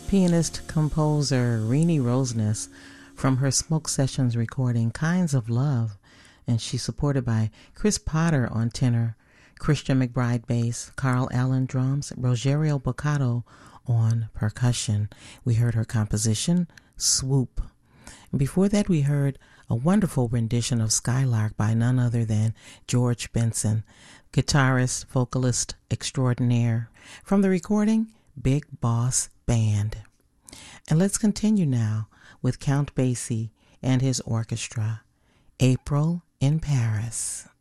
pianist-composer Renee Roseness from her Smoke Sessions recording Kinds of Love, and she's supported by Chris Potter on tenor, Christian McBride bass, Carl Allen drums, Rogerio Boccato on percussion. We heard her composition, Swoop. And before that, we heard a wonderful rendition of Skylark by none other than George Benson, guitarist, vocalist extraordinaire, from the recording Big Boss Band. And let's continue now with Count Basie and his orchestra, April in Paris.